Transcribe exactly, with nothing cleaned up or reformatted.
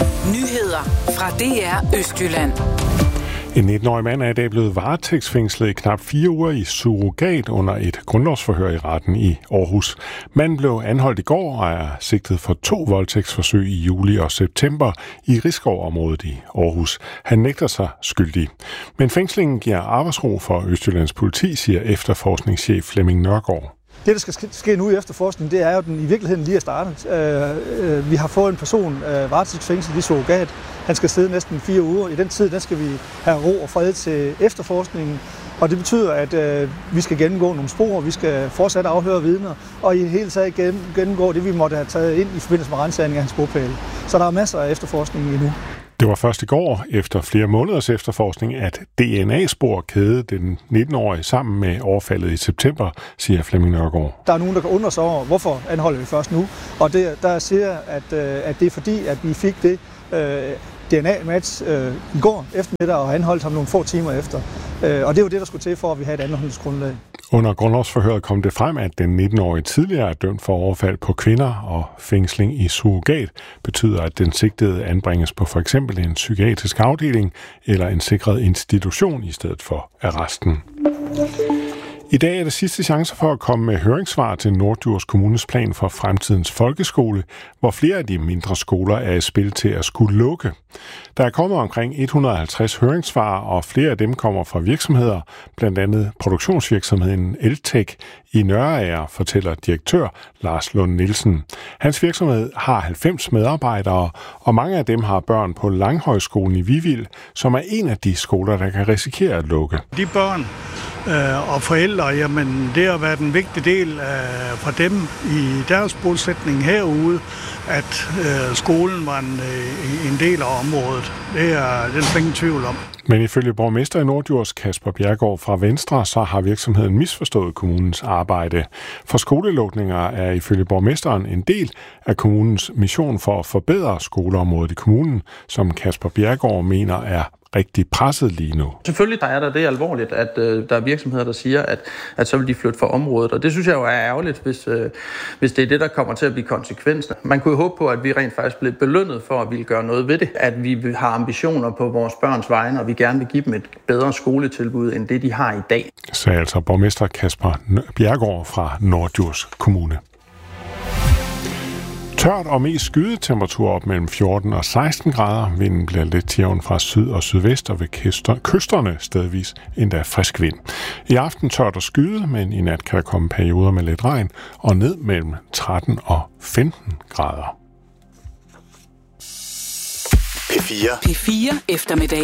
Nyheder fra D R Østjylland. En nitten-årig mand er i dag blevet varetægtsfængslet i knap fire uger i surrogat under et grundlovsforhør i retten i Aarhus. Manden blev anholdt i går og er sigtet for to voldtægtsforsøg i juli og september i Risskov-området i Aarhus. Han nægter sig skyldig. Men fængslingen giver arbejdsro for Østjyllands politi, siger efterforskningschef Flemming Nørgaard. Det, der skal ske nu i efterforskningen, det er jo, at den i virkeligheden lige er startet. Øh, øh, vi har fået en person øh, varetægtsfængslet i surrogat. Han skal sidde næsten fire uger. I den tid, der skal vi have ro og fred til efterforskningen. Og det betyder, at øh, vi skal gennemgå nogle spor, vi skal fortsat afhøre vidner, og i det hele taget gennemgå det, vi måtte have taget ind i forbindelse med ransagning af hans bopæl. Så der er masser af efterforskning endnu. Det var først i går, efter flere måneders efterforskning, at D N A-spor kædede den nitten-årige sammen med overfaldet i september, siger Flemming Nørgaard. Der er nogen, der kan undre sig over, hvorfor anholder vi først nu. Og det, der siger jeg, at, at det er fordi, at vi fik det øh, D N A-match øh, i går eftermiddag og anholdt ham nogle få timer efter. Øh, og det var det, der skulle til for, at vi havde et anholdelsesgrundlag. Under grundlovsforhøret kom det frem, at den nitten-årige tidligere er dømt for overfald på kvinder, og fængsling i surrogat betyder, at den sigtede anbringes på for eksempel en psykiatrisk afdeling eller en sikret institution i stedet for arresten. I dag er det sidste chance for at komme med høringssvar til Norddjurs Kommunes plan for fremtidens folkeskole, hvor flere af de mindre skoler er i spil til at skulle lukke. Der er kommet omkring et hundrede og halvtreds høringssvar, og flere af dem kommer fra virksomheder, blandt andet produktionsvirksomheden Eltech i Nørager, fortæller direktør Lars Lund Nielsen. Hans virksomhed har halvfems medarbejdere, og mange af dem har børn på Langhøjskolen i Vivild, som er en af de skoler, der kan risikere at lukke. De børn øh, og forældre, jamen det har været en vigtig del øh, for dem i deres bosætning herude, at øh, skolen var en, øh, en del af området. Det er, det er der ingen tvivl om. Men ifølge borgmester i Norddjurs, Kasper Bjerregaard fra Venstre, så har virksomheden misforstået kommunens arbejde. For skolelukninger er ifølge borgmesteren en del af kommunens mission for at forbedre skoleområdet i kommunen, som Kasper Bjerregaard mener er rigtig presset lige nu. Selvfølgelig er der det alvorligt, at øh, der er virksomheder, der siger, at, at så vil de flytte fra området, og det synes jeg jo er ærgerligt, hvis, øh, hvis det er det, der kommer til at blive konsekvensen. Man kunne jo håbe på, at vi rent faktisk bliver belønnet for at ville gøre noget ved det, at vi har ambitioner på vores børns vegne, og vi gerne vil give dem et bedre skoletilbud, end det, de har i dag. Sagde altså borgmester Kasper Bjerregaard fra Norddjurs Kommune. Tørt og mest skydetemperatur op mellem fjorten og seksten grader. Vinden bliver lidt til jævn fra syd og sydvest, og ved kysterne stedvis endda frisk vind. I aften tørt og skyde, men i nat kan der komme perioder med lidt regn og ned mellem tretten og femten grader. P fire. P fire eftermiddag.